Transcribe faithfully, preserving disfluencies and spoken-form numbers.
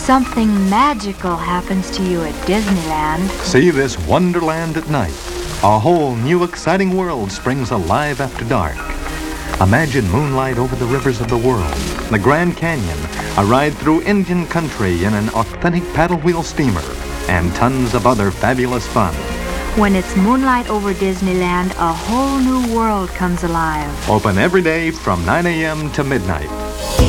Something magical happens to you at Disneyland. See this wonderland at night. A whole new exciting world springs alive after dark. Imagine moonlight over the rivers of the world, the Grand Canyon, a ride through Indian country in an authentic paddle wheel steamer, and tons of other fabulous fun. When it's moonlight over Disneyland, a whole new world comes alive. Open every day from nine a.m. to midnight.